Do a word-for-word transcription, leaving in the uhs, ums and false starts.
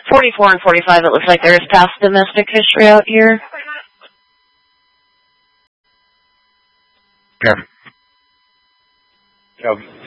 forty-four and forty-five, it looks like there is past domestic history out here. Okay. So